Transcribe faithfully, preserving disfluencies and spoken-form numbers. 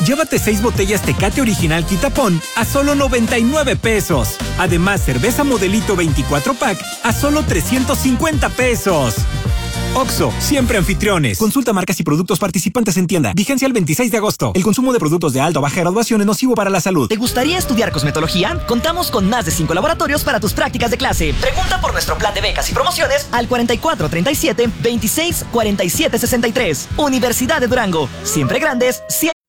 Llévate seis botellas Tecate Original Quitapón a solo noventa y nueve pesos. Además, cerveza Modelito veinticuatro pack a solo trescientos cincuenta pesos. Oxxo, siempre anfitriones. Consulta marcas y productos participantes en tienda. Vigencia el veintiséis de agosto. El consumo de productos de alta o baja graduación es nocivo para la salud. ¿Te gustaría estudiar cosmetología? Contamos con más de cinco laboratorios para tus prácticas de clase. Pregunta por nuestro plan de becas y promociones al cuarenta y cuatro treinta y siete veintiséis cuarenta y siete sesenta y tres. Universidad de Durango. Siempre grandes, siempre